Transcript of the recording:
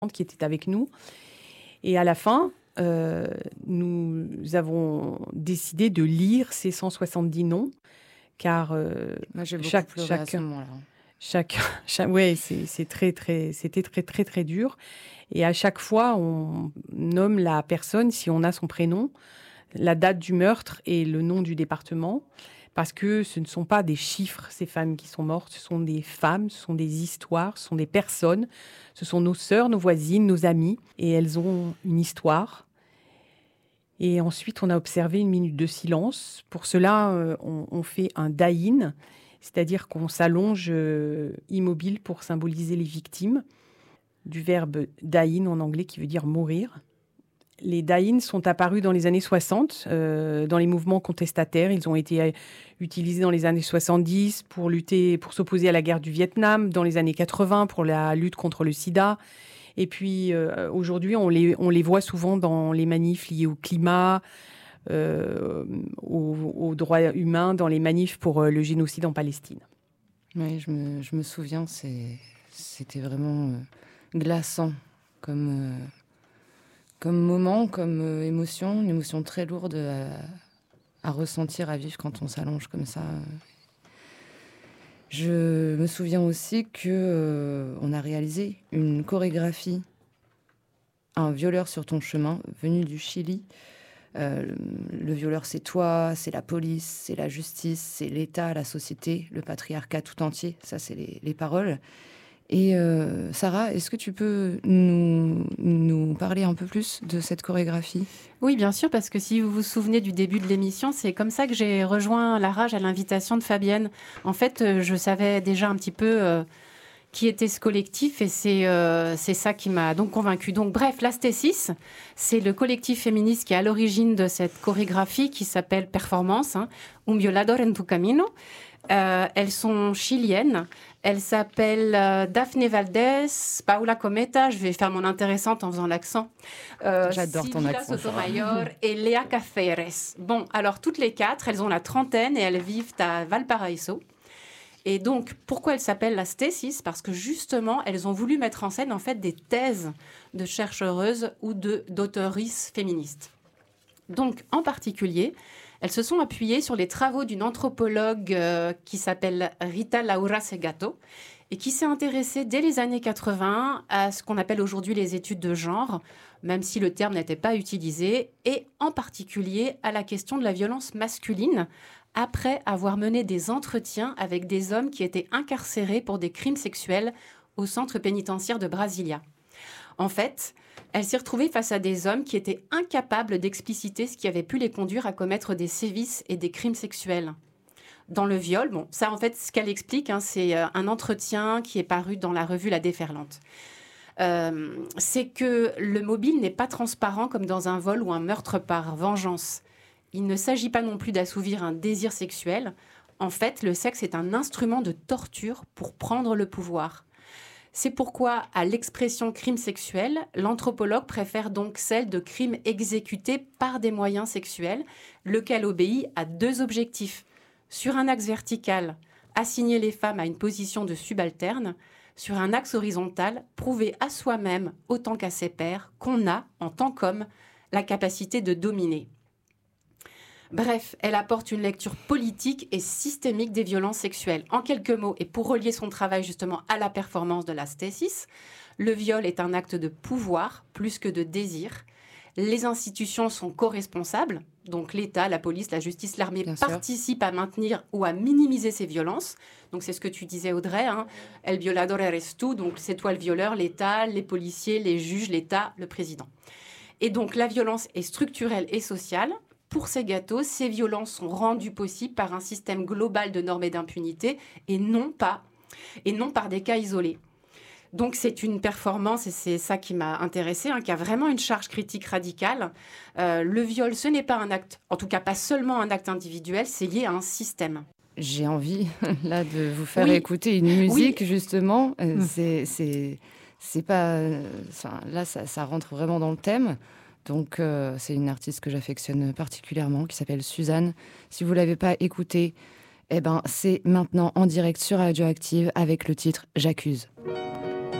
qui était avec nous. Et à la fin, nous avons décidé de lire ces 170 noms, car Moi, j'ai beaucoup chaque, pleuré à ce chacun, moment-là. ouais, c'était très, très, très dur. Et à chaque fois, on nomme la personne, si on a son prénom, la date du meurtre et le nom du département. Parce que ce ne sont pas des chiffres, ces femmes qui sont mortes, ce sont des femmes, ce sont des histoires, ce sont des personnes, ce sont nos sœurs, nos voisines, nos amies, et elles ont une histoire. Et ensuite, on a observé une minute de silence. Pour cela, on fait un daïn, c'est-à-dire qu'on s'allonge immobile pour symboliser les victimes, du verbe daïn en anglais qui veut dire mourir. Les daïns sont apparus dans les années 60, dans les mouvements contestataires. Ils ont été utilisés dans les années 70 pour lutter, pour s'opposer à la guerre du Vietnam, dans les années 80 pour la lutte contre le sida. Et puis aujourd'hui, on les voit souvent dans les manifs liés au climat, aux droits humains, dans les manifs pour le génocide en Palestine. Oui, je me souviens, c'était vraiment glaçant comme moment, comme émotion, une émotion très lourde à ressentir, à vivre quand on s'allonge comme ça. Je me souviens aussi que on a réalisé une chorégraphie, un violeur sur ton chemin, venu du Chili. Le violeur, c'est toi, c'est la police, c'est la justice, c'est l'État, la société, le patriarcat tout entier. Ça, c'est les paroles. Et Sarah, est-ce que tu peux nous parler un peu plus de cette chorégraphie ? Oui, bien sûr, parce que si vous vous souvenez du début de l'émission, c'est comme ça que j'ai rejoint La Rage à l'invitation de Fabienne. En fait, je savais déjà un petit peu qui était ce collectif et c'est ça qui m'a donc convaincue. Donc bref, l'Astésis, c'est le collectif féministe qui est à l'origine de cette chorégraphie qui s'appelle Performance, Un violador en tu camino. Elles sont chiliennes. Elles s'appellent Daphne Valdés, Paula Cometa, je vais faire mon intéressante en faisant l'accent. J'adore ton Sylvia accent. Sotomayor et Léa Caceres. Bon, alors toutes les quatre, elles ont la trentaine et elles vivent à Valparaiso. Et donc, pourquoi elles s'appellent la Stésis ? Parce que justement, elles ont voulu mettre en scène en fait des thèses de chercheuses ou d'auteuristes féministes. Donc, en particulier, elles se sont appuyées sur les travaux d'une anthropologue qui s'appelle Rita Laura Segato et qui s'est intéressée dès les années 80 à ce qu'on appelle aujourd'hui les études de genre, même si le terme n'était pas utilisé, et en particulier à la question de la violence masculine, après avoir mené des entretiens avec des hommes qui étaient incarcérés pour des crimes sexuels au centre pénitentiaire de Brasilia. En fait, elle s'est retrouvée face à des hommes qui étaient incapables d'expliciter ce qui avait pu les conduire à commettre des sévices et des crimes sexuels. Dans le viol, bon, ça en fait, ce qu'elle explique, c'est un entretien qui est paru dans la revue La Déferlante. C'est que le mobile n'est pas transparent comme dans un vol ou un meurtre par vengeance. Il ne s'agit pas non plus d'assouvir un désir sexuel. En fait, le sexe est un instrument de torture pour prendre le pouvoir. C'est pourquoi, à l'expression crime sexuel, l'anthropologue préfère donc celle de crime exécuté par des moyens sexuels, lequel obéit à deux objectifs. Sur un axe vertical, assigner les femmes à une position de subalterne. Sur un axe horizontal, prouver à soi-même, autant qu'à ses pairs, qu'on a, en tant qu'homme, la capacité de dominer. Bref, elle apporte une lecture politique et systémique des violences sexuelles. En quelques mots, et pour relier son travail justement à la performance de la Stésis, le viol est un acte de pouvoir plus que de désir. Les institutions sont co-responsables, donc l'État, la police, la justice, l'armée participent à maintenir ou à minimiser ces violences. Donc c'est ce que tu disais Audrey, El violador eres tú, donc c'est toi le violeur, l'État, les policiers, les juges, l'État, le président. Et donc la violence est structurelle et sociale. Pour Segato, ces violences sont rendues possibles par un système global de normes et d'impunité et non par des cas isolés. Donc c'est une performance, et c'est ça qui m'a intéressée, qui a vraiment une charge critique radicale. Le viol, ce n'est pas un acte, en tout cas pas seulement un acte individuel, c'est lié à un système. J'ai envie là de vous faire écouter une musique justement. C'est pas, là ça rentre vraiment dans le thème. Donc, c'est une artiste que j'affectionne particulièrement, qui s'appelle Suzanne. Si vous ne l'avez pas écoutée, c'est maintenant en direct sur Radioactive avec le titre « J'accuse ».